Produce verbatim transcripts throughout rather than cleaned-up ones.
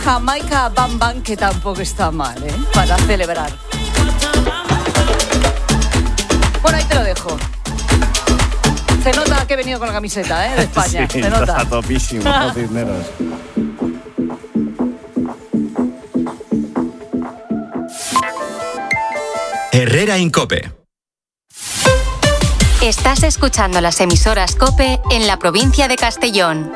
Jamaica Bam Bam, que tampoco está mal, ¿eh? Para celebrar. Por ahí te lo dejo. Se nota que he venido con la camiseta, ¿eh? De España. Sí, se nota. Está topísimo, ¿no, Cisneros? Herrera en COPE. Estás escuchando las emisoras COPE en la provincia de Castellón.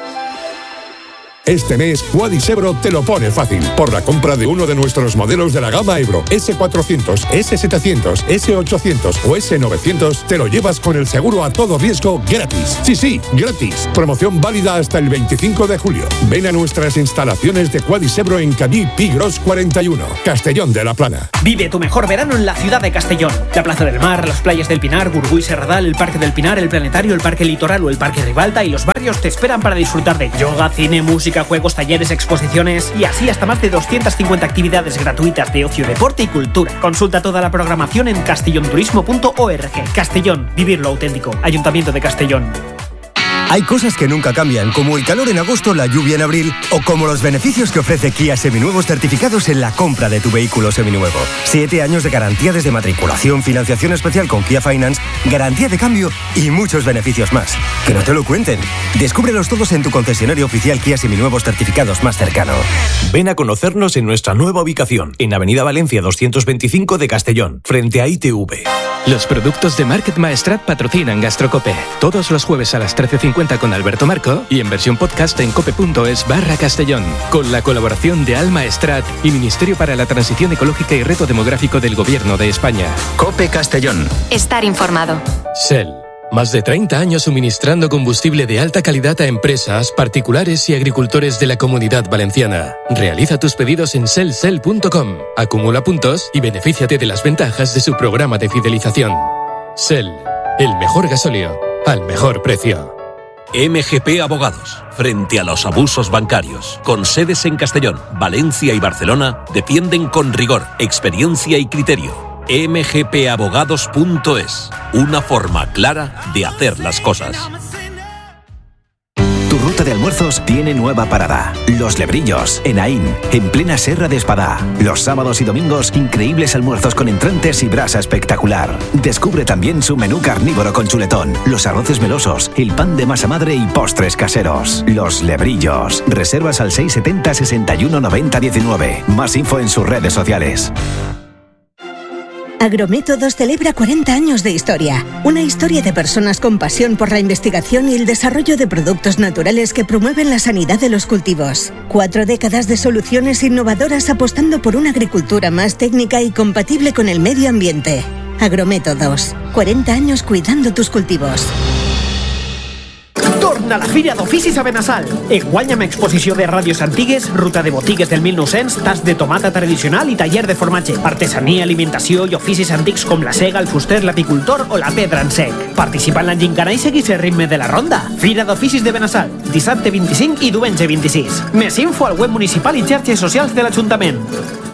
Este mes, Quadis Ebro te lo pone fácil. Por la compra de uno de nuestros modelos de la gama Ebro, ese cuatrocientos, ese setecientos, ese ochocientos o ese novecientos, te lo llevas con el seguro a todo riesgo gratis. Sí, sí, gratis. Promoción válida hasta el veinticinco de julio. Ven a nuestras instalaciones de Quadis Ebro en Cadí Pigros cuarenta y uno, Castellón de la Plana. Vive tu mejor verano en la ciudad de Castellón. La Plaza del Mar, las playas del Pinar, Gurgú y Serradal, el Parque del Pinar, el Planetario, el Parque Litoral o el Parque Ribalta y los barrios te esperan para disfrutar de yoga, cine, música, juegos, talleres, exposiciones y así hasta más de doscientas cincuenta actividades gratuitas de ocio, deporte y cultura. Consulta toda la programación en castellonturismo punto org. Castellón, vivir lo auténtico. Ayuntamiento de Castellón. Hay cosas que nunca cambian, como el calor en agosto, la lluvia en abril, o como los beneficios que ofrece Kia Seminuevos certificados en la compra de tu vehículo seminuevo. Siete años de garantía desde matriculación, financiación especial con Kia Finance, garantía de cambio y muchos beneficios más. Que no te lo cuenten. Descúbrelos todos en tu concesionario oficial Kia Seminuevos certificados más cercano. Ven a conocernos en nuestra nueva ubicación, en Avenida Valencia doscientos veinticinco de Castellón, frente a I T V. Los productos de Market Maestrat patrocinan Gastrocope. Todos los jueves a las trece cincuenta con Alberto Marco y en versión podcast en cope.es barra Castellón. Con la colaboración de Alma Estrat y Ministerio para la Transición Ecológica y Reto Demográfico del Gobierno de España. COPE Castellón. Estar informado. Shell. Más de treinta años suministrando combustible de alta calidad a empresas, particulares y agricultores de la Comunidad Valenciana. Realiza tus pedidos en shell shell punto com. Acumula puntos y benefíciate de las ventajas de su programa de fidelización. Shell. El mejor gasóleo al mejor precio. M G P Abogados, frente a los abusos bancarios, con sedes en Castellón, Valencia y Barcelona, defienden con rigor, experiencia y criterio. m g p abogados punto es, una forma clara de hacer las cosas. Tu ruta de almuerzos tiene nueva parada. Los Lebrillos, en Aín, en plena Serra de Espadá. Los sábados y domingos, increíbles almuerzos con entrantes y brasa espectacular. Descubre también su menú carnívoro con chuletón, los arroces melosos, el pan de masa madre y postres caseros. Los Lebrillos. Reservas al seis setenta, sesenta y uno, noventa, diecinueve. Más info en sus redes sociales. Agrométodos celebra cuarenta años de historia. Una historia de personas con pasión por la investigación y el desarrollo de productos naturales que promueven la sanidad de los cultivos. Cuatro décadas de soluciones innovadoras apostando por una agricultura más técnica y compatible con el medio ambiente. Agrométodos. cuarenta años cuidando tus cultivos. Torna la Fira d'Oficis a Benassal. Enguany amb exposició de ràdios antigues, ruta de botigues del mil nou-cents, tas de tomata tradicional i taller de formatge, artesania, alimentació i oficis antics com la sega, el fuster, l'apicultor o la pedra en sec. Participa en la gincana i seguís el ritme de la ronda. Fira d'Oficis de Benassal, dissabte vint-i-cinc i diumenge vint-i-sis. Més info al web municipal i xarxes socials de l'Ajuntament.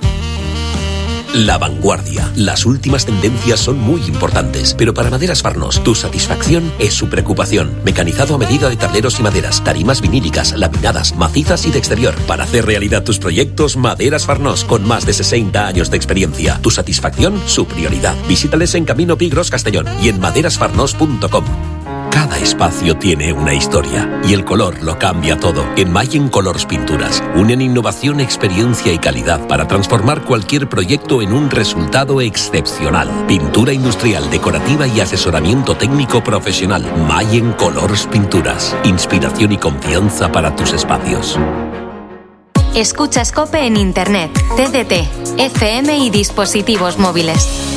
La vanguardia. Las últimas tendencias son muy importantes, pero para Maderas Farnós, tu satisfacción es su preocupación. Mecanizado a medida de tableros y maderas, tarimas vinílicas, laminadas, macizas y de exterior. Para hacer realidad tus proyectos, Maderas Farnós, con más de sesenta años de experiencia. Tu satisfacción, su prioridad. Visítales en Camino Pigros, Castellón y en maderas farnós punto com. Cada espacio tiene una historia y el color lo cambia todo. En Mayen Colors Pinturas unen innovación, experiencia y calidad para transformar cualquier proyecto en un resultado excepcional. Pintura industrial, decorativa y asesoramiento técnico profesional. Mayen Colors Pinturas. Inspiración y confianza para tus espacios. Escucha COPE en Internet, T D T, F M y dispositivos móviles.